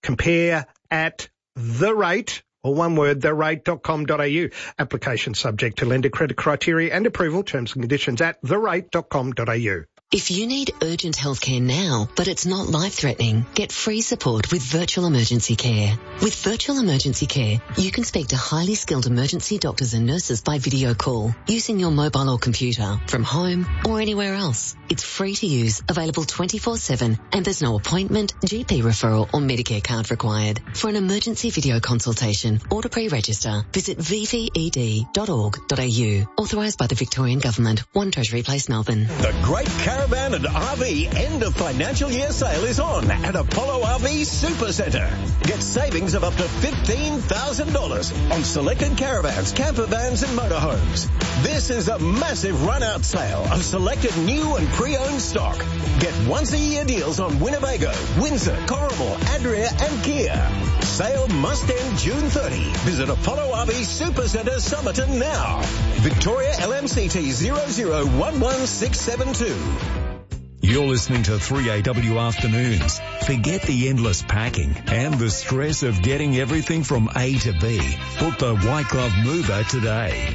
Compare at the rate, or one word, therate.com.au. Application subject to lender credit criteria and approval. Terms and conditions at therate.com.au. If you need urgent healthcare now, but it's not life-threatening, get free support with Virtual Emergency Care. With Virtual Emergency Care, you can speak to highly skilled emergency doctors and nurses by video call, using your mobile or computer, from home or anywhere else. It's free to use, available 24/7, and there's no appointment, GP referral or Medicare card required. For an emergency video consultation or to pre-register, visit vved.org.au. Authorised by the Victorian Government. 1 Treasury Place, Melbourne. The Great Caravan and RV end of financial year sale is on at Apollo RV Supercentre. Get savings of up to $15,000 on selected caravans, camper vans and motorhomes. This is a massive run-out sale of selected new and pre-owned stock. Get once-a-year deals on Winnebago, Windsor, Corrimal, Adria and Kia. Sale must end June 30. Visit Apollo RV Supercentre Somerton now. Victoria LMCT 0011672. You're listening to 3AW Afternoons. Forget the endless packing and the stress of getting everything from A to B. Book the White Glove Mover today.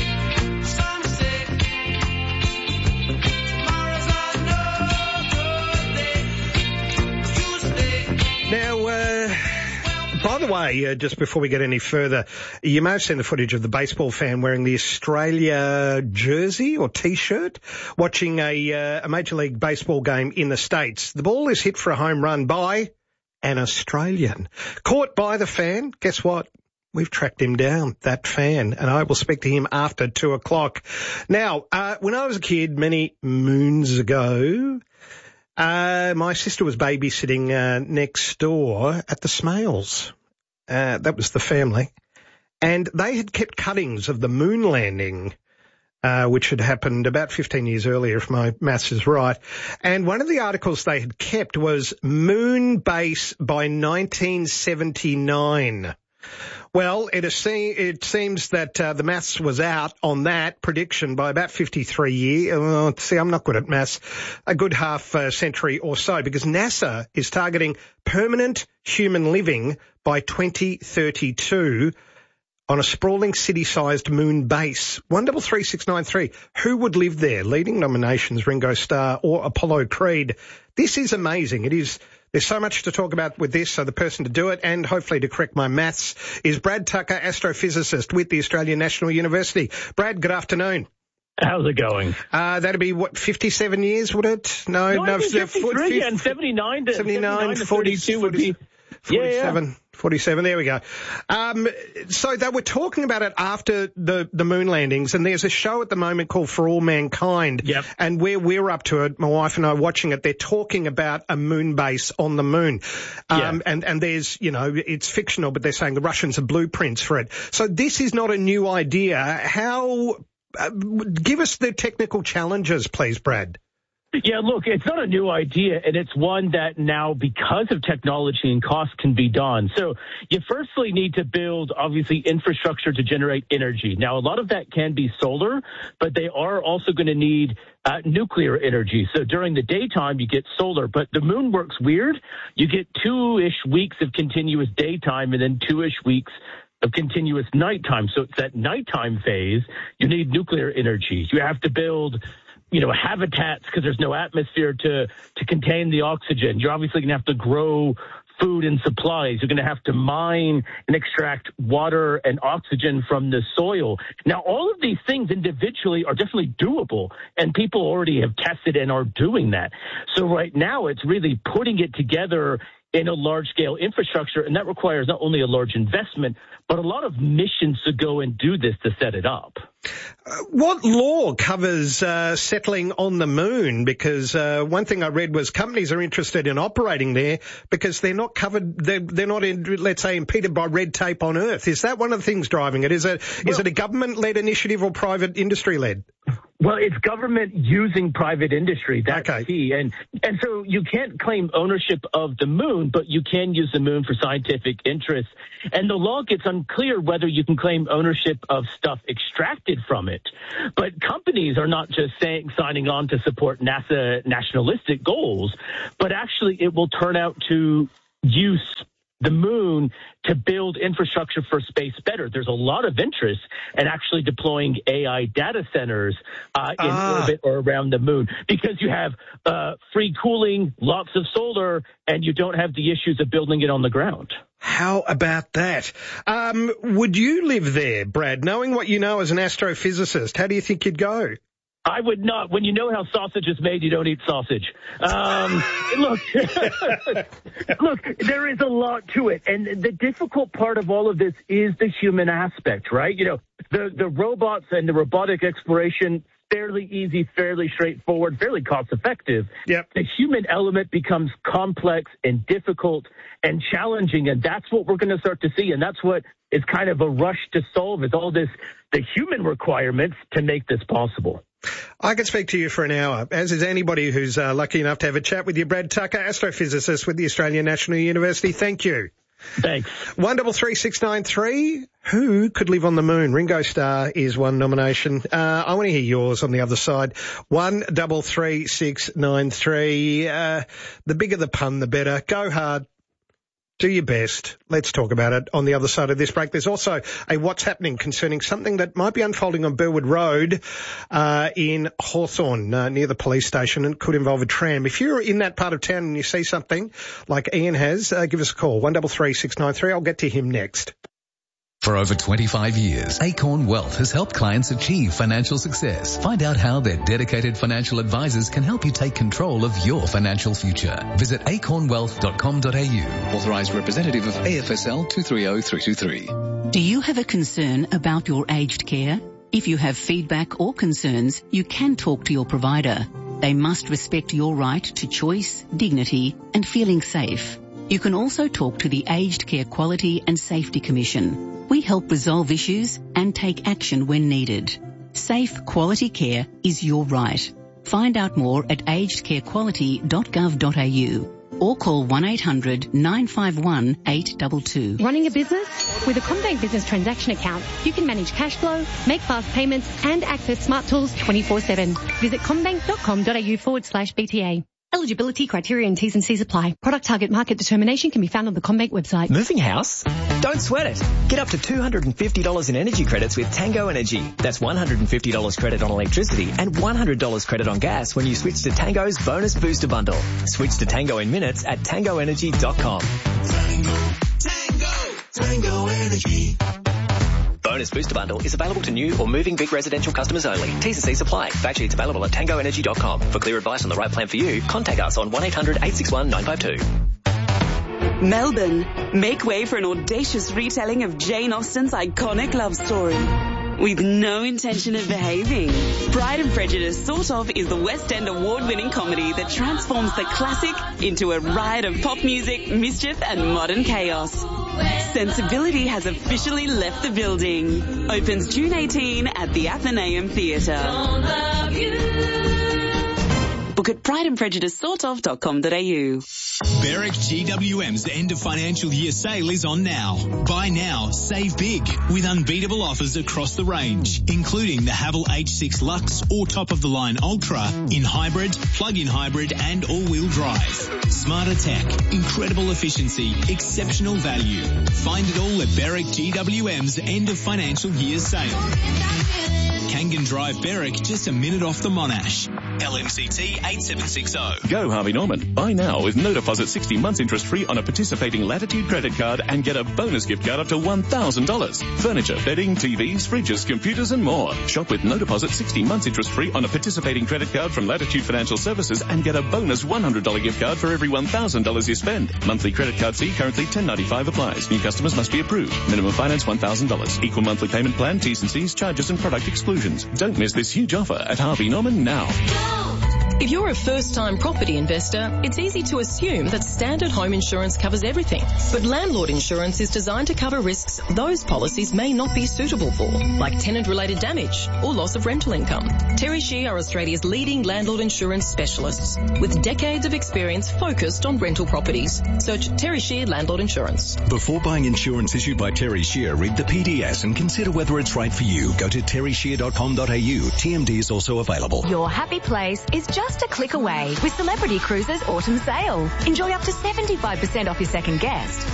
By the way, just before we get any further, you may have seen the footage of the baseball fan wearing the Australia jersey or T-shirt, watching a Major League Baseball game in the States. The ball is hit for a home run by an Australian. Caught by the fan. Guess what? We've tracked him down, that fan, and I will speak to him after 2 o'clock. Now, when I was a kid, many moons ago, my sister was babysitting next door at the Smales. That was the family. And they had kept cuttings of the moon landing, which had happened about 15 years earlier, if my maths is right. And one of the articles they had kept was Moon Base by 1979. Well, it seems that the maths was out on that prediction by about 53 years. See, I'm not good at maths. A good half century or so, because NASA is targeting permanent human living by 2032 on a sprawling city-sized moon base. 133693. Who would live there? Leading nominations, Ringo Starr or Apollo Creed. This is amazing. It is. There's so much to talk about with this, so the person to do it, and hopefully to correct my maths, is Brad Tucker, astrophysicist with the Australian National University. Brad, good afternoon. How's it going? That'd be, 57 years, would it? No, 53 and 79 to 42 would be... 47. 47, there we go. So they were talking about it after the moon landings, and there's a show at the moment called For All Mankind. Yep. And where we're up to it, my wife and I watching it, they're talking about a moon base on the moon. And there's, it's fictional, but they're saying the Russians have blueprints for it. So this is not a new idea. Give us the technical challenges, please, Brad. Yeah, look, it's not a new idea, and it's one that now, because of technology and cost, can be done. So you firstly need to build, obviously, infrastructure to generate energy. Now, a lot of that can be solar, but they are also going to need nuclear energy. So during the daytime, you get solar, but the moon works weird. You get 2-ish weeks of continuous daytime and then 2-ish weeks of continuous nighttime. So it's that nighttime phase. You need nuclear energy. You have to build habitats because there's no atmosphere to contain the oxygen. You're obviously going to have to grow food and supplies. You're going to have to mine and extract water and oxygen from the soil. Now, all of these things individually are definitely doable, and people already have tested and are doing that. So right now, it's really putting it together in a large-scale infrastructure, and that requires not only a large investment, but a lot of missions to go and do this to set it up. What law covers settling on the moon? Because one thing I read was companies are interested in operating there because they're not covered. They're not, let's say, impeded by red tape on Earth. Is that one of the things driving it? Is it a government-led initiative or private industry-led? Well, it's government using private industry. That's key. And so you can't claim ownership of the moon, but you can use the moon for scientific interests. And the law gets unclear whether you can claim ownership of stuff extracted from it. But companies are not just signing on to support NASA nationalistic goals, but actually it will turn out to use the moon to build infrastructure for space better. There's a lot of interest in actually deploying AI data centers in orbit or around the moon because you have free cooling, lots of solar, and you don't have the issues of building it on the ground. How about that? Would you live there, Brad? Knowing what you know as an astrophysicist, how do you think you'd go? I would not. When you know how sausage is made, you don't eat sausage. Look, there is a lot to it. And the difficult part of all of this is the human aspect, right? You know, the robots and the robotic exploration, fairly easy, fairly straightforward, fairly cost-effective. Yep. The human element becomes complex and difficult and challenging, and that's what we're going to start to see, and that's what is kind of a rush to solve is all this, the human requirements to make this possible. I could speak to you for an hour, as is anybody who's lucky enough to have a chat with you. Brad Tucker, astrophysicist with the Australian National University. Thank you. Thanks. 133693. Who could live on the moon? Ringo Starr is one nomination. I want to hear yours on the other side. 133693. The bigger the pun, the better. Go hard. Do your best. Let's talk about it on the other side of this break. There's also a what's happening concerning something that might be unfolding on Burwood Road in Hawthorn, near the police station, and could involve a tram. If you're in that part of town and you see something like Ian has, give us a call, 133693. I'll get to him next. For over 25 years, Acorn Wealth has helped clients achieve financial success. Find out how their dedicated financial advisors can help you take control of your financial future. Visit acornwealth.com.au. Authorised representative of AFSL 230323. Do you have a concern about your aged care? If you have feedback or concerns, you can talk to your provider. They must respect your right to choice, dignity, and feeling safe. You can also talk to the Aged Care Quality and Safety Commission. We help resolve issues and take action when needed. Safe, quality care is your right. Find out more at agedcarequality.gov.au or call 1-800-951-822. Running a business? With a CommBank Business Transaction Account, you can manage cash flow, make fast payments, and access smart tools 24/7. Visit commbank.com.au/BTA. Eligibility, criteria and T's and C's apply. Product target market determination can be found on the CommBank website. Moving house? Don't sweat it. Get up to $250 in energy credits with Tango Energy. That's $150 credit on electricity and $100 credit on gas when you switch to Tango's Bonus Booster Bundle. Switch to Tango in minutes at tangoenergy.com. Tango Energy. Bonus Booster Bundle is available to new or moving Vic residential customers only. T's and C's apply. Fact sheets available at tangoenergy.com. For clear advice on the right plan for you, contact us on 1-800-861-952. Melbourne, make way for an audacious retelling of Jane Austen's iconic love story. With no intention of behaving. Pride and Prejudice Sort Of is the West End award-winning comedy that transforms the classic into a riot of pop music, mischief and modern chaos. Sensibility has officially left the building. Opens June 18 at the Athenaeum Theatre. Book at prideandprejudicesortof.com.au. Berwick GWM's end of financial year sale is on now. Buy now, save big with unbeatable offers across the range, including the Haval H6 Lux or top-of-the-line Ultra in hybrid, plug-in hybrid and all-wheel drive. Smarter tech, incredible efficiency, exceptional value. Find it all at Berwick GWM's end of financial year sale. Kangan Drive, Berwick, just a minute off the Monash. LMCT 8760. Go Harvey Norman. Buy now with no deposit 60 months interest free on a participating Latitude credit card and get a bonus gift card up to $1,000. Furniture, bedding, TVs, fridges, computers and more. Shop with no deposit 60 months interest free on a participating credit card from Latitude Financial Services and get a bonus $100 gift card for every $1,000 you spend. Monthly credit card fee currently $10.95 applies. New customers must be approved. Minimum finance $1,000. Equal monthly payment plan, T's and C's, charges and product exclusions. Don't miss this huge offer at Harvey Norman now. If you're a first-time property investor, it's easy to assume that standard home insurance covers everything. But landlord insurance is designed to cover risks those policies may not be suitable for, like tenant-related damage or loss of rental income. Terry Shear are Australia's leading landlord insurance specialists, with decades of experience focused on rental properties. Search Terry Shear Landlord Insurance. Before buying insurance issued by Terry Shear, read the PDS and consider whether it's right for you. Go to terryshear.com.au. TMD is also available. Your happy place is just a click away with Celebrity Cruises Autumn Sale. Enjoy up to 75% off your second guest.